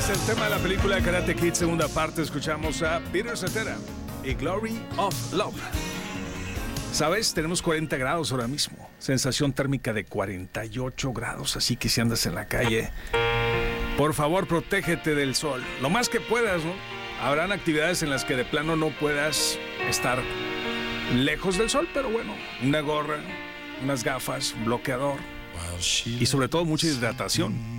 Es el tema de la película Karate Kid, segunda parte. Escuchamos a Peter Cetera y Glory of Love. ¿Sabes? Tenemos 40 grados ahora mismo. Sensación térmica de 48 grados. Así que si andas en la calle, por favor, protégete del sol. Lo más que puedas, ¿no? Habrán actividades en las que de plano no puedas estar lejos del sol, pero bueno, una gorra, unas gafas, un bloqueador y sobre todo mucha hidratación.